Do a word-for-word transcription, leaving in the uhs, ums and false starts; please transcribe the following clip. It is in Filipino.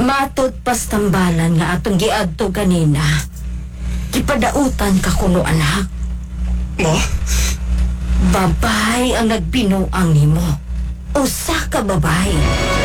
Matod pas tambalan nga atong giadto kanina. Kipadautan ka kuno anak. Ma? Babay ang nagbinuang nimo. Usa ka babay.